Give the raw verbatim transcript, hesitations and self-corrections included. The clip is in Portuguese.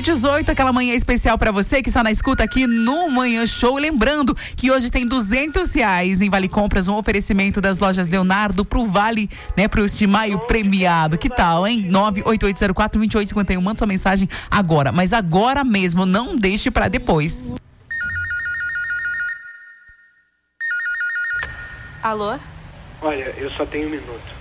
e dezoito, aquela manhã especial pra você que está na escuta aqui no Manhã Show. Lembrando que hoje tem duzentos reais em Vale Compras, um oferecimento das lojas Leonardo pro Vale, né, pro este maio premiado. Que tal, hein? nove oito oito zero quatro dois oito cinco um. Manda sua mensagem agora, mas agora mesmo, não deixe pra depois. Alô? Olha, eu só tenho um minuto.